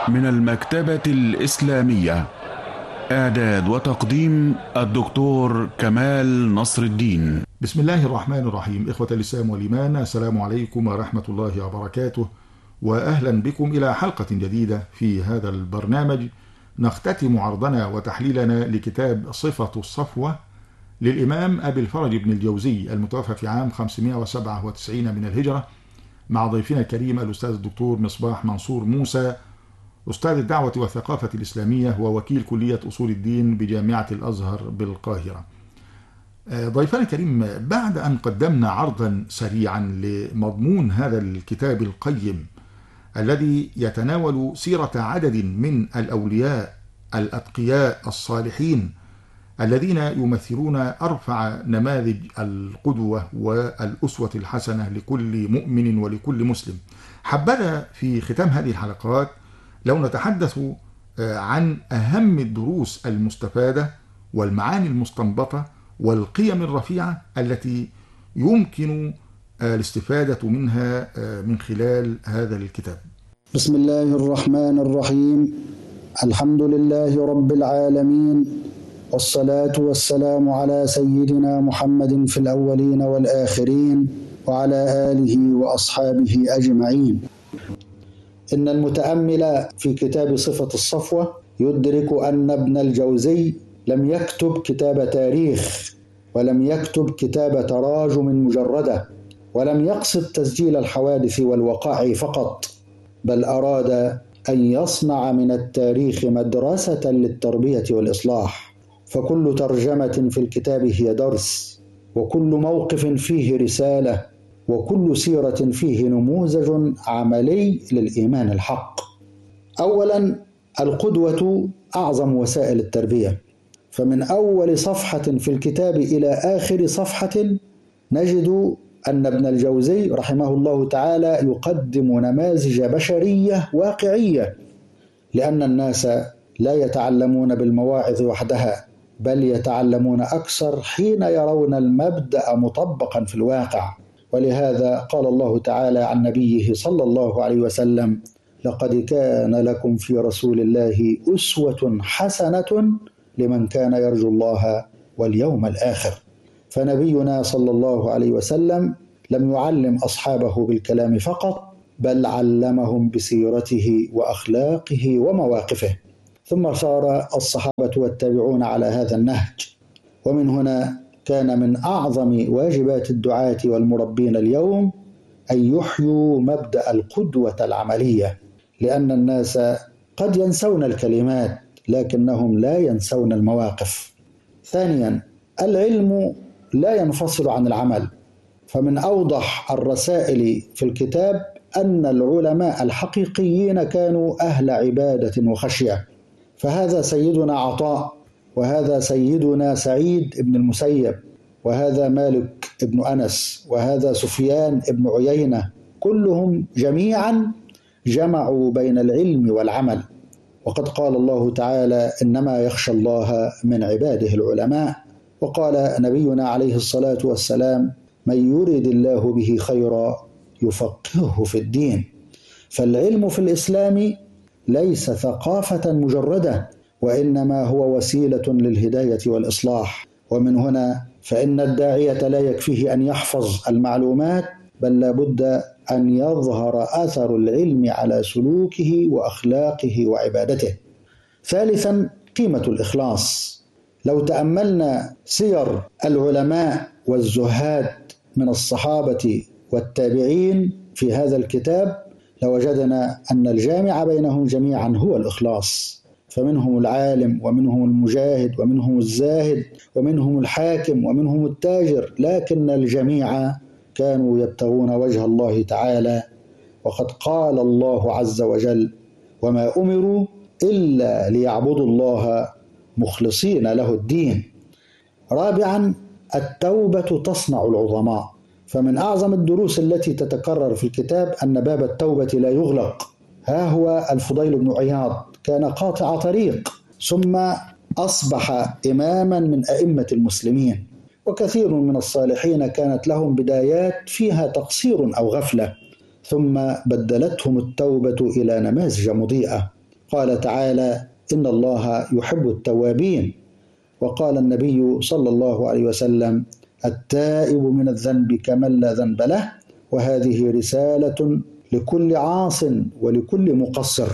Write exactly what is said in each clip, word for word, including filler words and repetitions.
من المكتبة الإسلامية. إعداد وتقديم الدكتور كمال نصر الدين. بسم الله الرحمن الرحيم. إخوة الإسلام والإيمان، السلام عليكم ورحمة الله وبركاته، وأهلا بكم إلى حلقة جديدة في هذا البرنامج نختتم عرضنا وتحليلنا لكتاب صفة الصفوة للإمام أبي الفرج بن الجوزي المتوفى في عام خمسمائة وسبعة وتسعين من الهجرة، مع ضيفنا الكريم الأستاذ الدكتور مصباح منصور موسى، أستاذ الدعوة والثقافة الإسلامية ووكيل كلية أصول الدين بجامعة الأزهر بالقاهرة. ضيفنا الكريم، بعد أن قدمنا عرضا سريعا لمضمون هذا الكتاب القيم الذي يتناول سيرة عدد من الأولياء الأتقياء الصالحين الذين يمثلون أرفع نماذج القدوة والأسوة الحسنة لكل مؤمن ولكل مسلم، حبذا في ختام هذه الحلقات لو نتحدث عن أهم الدروس المستفادة والمعاني المستنبطة والقيم الرفيعة التي يمكن الاستفادة منها من خلال هذا الكتاب. بسم الله الرحمن الرحيم. الحمد لله رب العالمين، والصلاة والسلام على سيدنا محمد في الأولين والآخرين وعلى آله وأصحابه أجمعين. إن المتأمل في كتاب صفة الصفوة يدرك أن ابن الجوزي لم يكتب كتاب تاريخ، ولم يكتب كتاب تراجم مجردة، ولم يقصد تسجيل الحوادث والوقائع فقط، بل أراد أن يصنع من التاريخ مدرسة للتربية والإصلاح. فكل ترجمة في الكتاب هي درس، وكل موقف فيه رسالة، وكل سيرة فيه نموذج عملي للإيمان الحق. أولا، القدوة أعظم وسائل التربية، فمن أول صفحة في الكتاب إلى آخر صفحة نجد أن ابن الجوزي رحمه الله تعالى يقدم نماذج بشرية واقعية، لأن الناس لا يتعلمون بالمواعظ وحدها، بل يتعلمون أكثر حين يرون المبدأ مطبقا في الواقع. ولهذا قال الله تعالى عن نبيه صلى الله عليه وسلم: لقد كان لكم في رسول الله أسوة حسنة لمن كان يرجو الله واليوم الآخر. فنبينا صلى الله عليه وسلم لم يعلم أصحابه بالكلام فقط، بل علمهم بسيرته وأخلاقه ومواقفه، ثم صار الصحابة والتابعون على هذا النهج. ومن هنا كان من أعظم واجبات الدعاة والمربين اليوم أن يحيوا مبدأ القدوة العملية، لأن الناس قد ينسون الكلمات لكنهم لا ينسون المواقف. ثانيا، العلم لا ينفصل عن العمل، فمن أوضح الرسائل في الكتاب أن العلماء الحقيقيين كانوا أهل عبادة وخشية، فهذا سيدنا عطاء، وهذا سيدنا سعيد بن المسيب، وهذا مالك بن أنس، وهذا سفيان بن عيينة، كلهم جميعا جمعوا بين العلم والعمل. وقد قال الله تعالى: إنما يخشى الله من عباده العلماء. وقال نبينا عليه الصلاة والسلام: من يريد الله به خيرا يفقهه في الدين. فالعلم في الإسلام ليس ثقافة مجردة، وإنما هو وسيلة للهداية والإصلاح. ومن هنا فإن الداعية لا يكفيه أن يحفظ المعلومات، بل لابد أن يظهر أثر العلم على سلوكه وأخلاقه وعبادته. ثالثا، قيمة الإخلاص. لو تأملنا سير العلماء والزهاد من الصحابة والتابعين في هذا الكتاب لوجدنا أن الجامع بينهم جميعا هو الإخلاص، فمنهم العالم ومنهم المجاهد ومنهم الزاهد ومنهم الحاكم ومنهم التاجر، لكن الجميع كانوا يبتغون وجه الله تعالى. وقد قال الله عز وجل: وما أمروا إلا ليعبدوا الله مخلصين له الدين. رابعا، التوبة تصنع العظماء، فمن أعظم الدروس التي تتكرر في الكتاب أن باب التوبة لا يغلق. ها هو الفضيل بن عياض كان قاطع طريق، ثم أصبح إماما من أئمة المسلمين، وكثير من الصالحين كانت لهم بدايات فيها تقصير أو غفلة، ثم بدلتهم التوبة إلى نماذج مضيئة. قال تعالى: إن الله يحب التوابين. وقال النبي صلى الله عليه وسلم: التائب من الذنب كمن لا ذنب له. وهذه رسالة لكل عاص ولكل مقصر.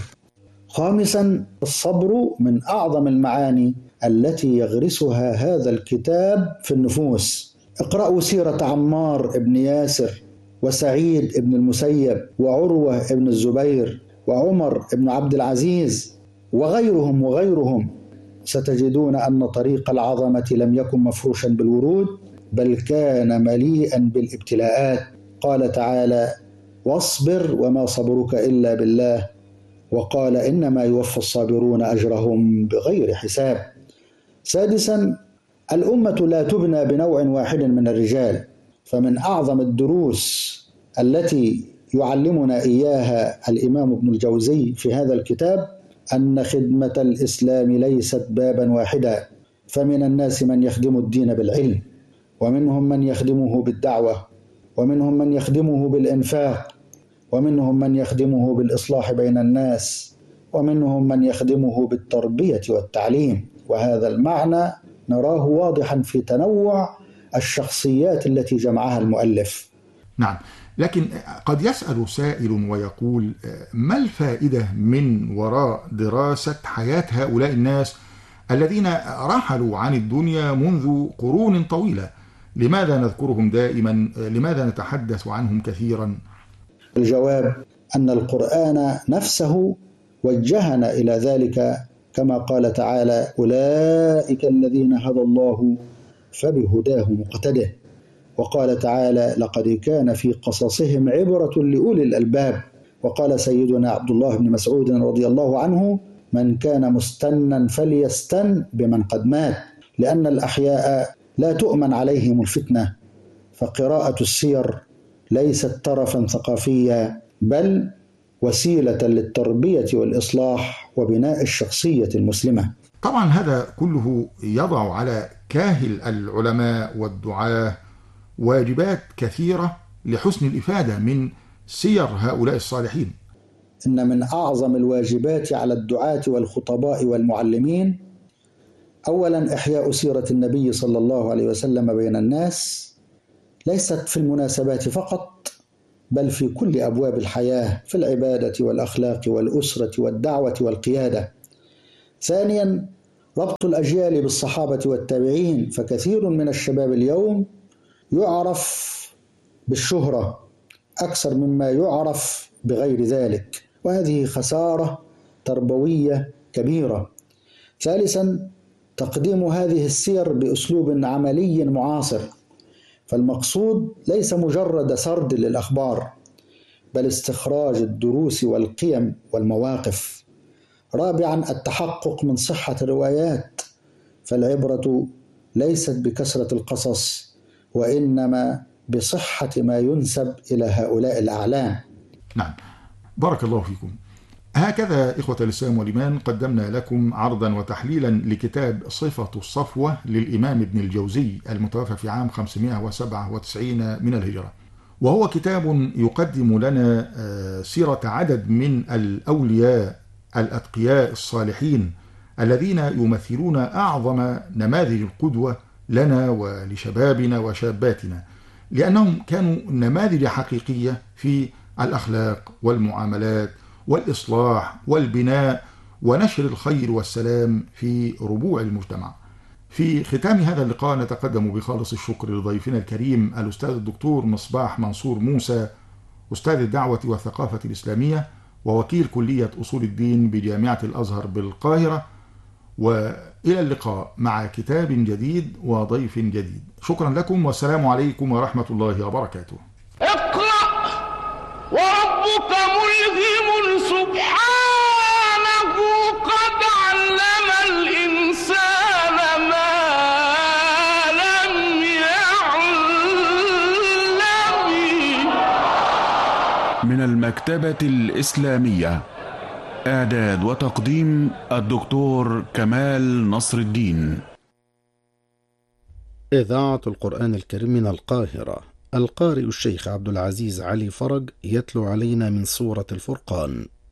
خامسا، الصبر من أعظم المعاني التي يغرسها هذا الكتاب في النفوس. اقرأوا سيرة عمار بن ياسر وسعيد بن المسيب وعروة بن الزبير وعمر بن عبد العزيز وغيرهم وغيرهم، ستجدون أن طريق العظمة لم يكن مفروشا بالورود، بل كان مليئا بالابتلاءات. قال تعالى: واصبر وما صبرك إلا بالله. وقال: إنما يوفى الصابرون أجرهم بغير حساب. سادسا، الأمة لا تبنى بنوع واحد من الرجال، فمن أعظم الدروس التي يعلمنا إياها الإمام ابن الجوزي في هذا الكتاب أن خدمة الإسلام ليست بابا واحدا، فمن الناس من يخدم الدين بالعلم، ومنهم من يخدمه بالدعوة، ومنهم من يخدمه بالإنفاق، ومنهم من يخدمه بالإصلاح بين الناس، ومنهم من يخدمه بالتربية والتعليم. وهذا المعنى نراه واضحا في تنوع الشخصيات التي جمعها المؤلف. نعم، لكن قد يسأل سائل ويقول: ما الفائدة من وراء دراسة حياة هؤلاء الناس الذين رحلوا عن الدنيا منذ قرون طويلة؟ لماذا نذكرهم دائما؟ لماذا نتحدث عنهم كثيرا؟ الجواب أن القرآن نفسه وجهنا إلى ذلك، كما قال تعالى: أولئك الذين هدى الله فبهداه مقتده. وقال تعالى: لقد كان في قصصهم عبرة لأولي الألباب. وقال سيدنا عبد الله بن مسعود رضي الله عنه: من كان مستنا فليستن بمن قد مات، لأن الأحياء لا تؤمن عليهم الفتنة. فقراءة السير ليست ترفا ثقافيا، بل وسيلة للتربية والإصلاح وبناء الشخصية المسلمة. طبعا هذا كله يضع على كاهل العلماء والدعاة واجبات كثيرة لحسن الإفادة من سير هؤلاء الصالحين. إن من أعظم الواجبات على الدعاة والخطباء والمعلمين أولا إحياء سيرة النبي صلى الله عليه وسلم بين الناس، ليست في المناسبات فقط، بل في كل أبواب الحياة، في العبادة والأخلاق والأسرة والدعوة والقيادة. ثانيا، ربط الأجيال بالصحابة والتابعين، فكثير من الشباب اليوم يعرف بالشهرة أكثر مما يعرف بغير ذلك، وهذه خسارة تربوية كبيرة. ثالثا، تقديم هذه السير بأسلوب عملي معاصر، فالمقصود ليس مجرد سرد للأخبار، بل استخراج الدروس والقيم والمواقف. رابعا، التحقق من صحة الروايات، فالعبرة ليست بكثرة القصص، وإنما بصحة ما ينسب إلى هؤلاء الأعلام. نعم، بارك الله فيكم. هكذا إخوة الإسلام والإيمان قدمنا لكم عرضا وتحليلا لكتاب صفة الصفوة للإمام ابن الجوزي المتوفى في عام خمسمائة وسبعة وتسعين من الهجرة، وهو كتاب يقدم لنا سيرة عدد من الأولياء الأتقياء الصالحين الذين يمثلون أعظم نماذج القدوة لنا ولشبابنا وشاباتنا، لأنهم كانوا نماذج حقيقية في الأخلاق والمعاملات والإصلاح والبناء ونشر الخير والسلام في ربوع المجتمع. في ختام هذا اللقاء نتقدم بخالص الشكر لضيفنا الكريم الأستاذ الدكتور مصباح منصور موسى، أستاذ الدعوة والثقافة الإسلامية ووكيل كلية أصول الدين بجامعة الأزهر بالقاهرة، وإلى اللقاء مع كتاب جديد وضيف جديد. شكرا لكم والسلام عليكم ورحمة الله وبركاته. اقرأ وربك ملهم سبحانه قد علم الإنسان ما لم يعلم. من المكتبة الإسلامية، إعداد وتقديم الدكتور كمال نصر الدين. إذاعة القرآن الكريم من القاهرة، القارئ الشيخ عبد العزيز علي فرج يتلو علينا من سورة الفرقان.